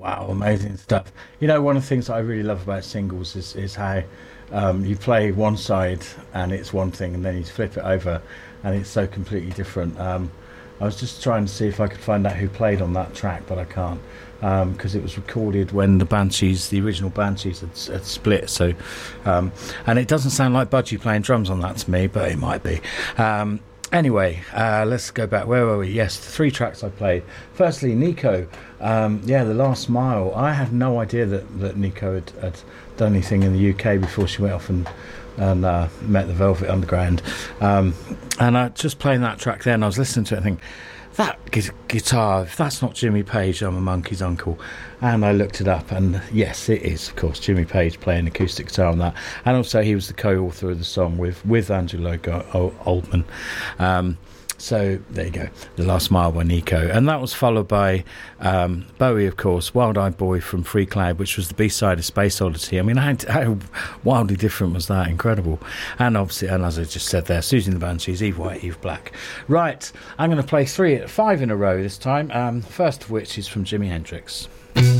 Wow, amazing stuff. You know, one of the things that I really love about singles is how you play one side and it's one thing, and then you flip it over and it's so completely different. I was just trying to see if I could find out who played on that track, but I can't, because it was recorded when the original Banshees had split. So, and it doesn't sound like Budgie playing drums on that to me, but it might be. Anyway, let's go back. Where were we? Yes, the 3 tracks I played. Firstly, Nico. The Last Mile. I had no idea that Nico had done anything in the UK before she went off and met the Velvet Underground. And I just playing that track then, I was listening to it and thinking, that guitar, if that's not Jimmy Page, I'm a monkey's uncle. And I looked it up, and yes, it is, of course, Jimmy Page playing acoustic guitar on that. And also he was the co-author of the song with Angelo Oldman. So there you go, The Last Mile by Nico. And that was followed by Bowie, of course, Wild Eyed Boy from Free Cloud, which was the B-side of Space Oddity. I mean, how wildly different was that? Incredible. And obviously, and as I just said there, Susie and the Banshees, Eve White, Eve Black. Right, I'm going to play 5 in a row this time, first of which is from Jimi Hendrix.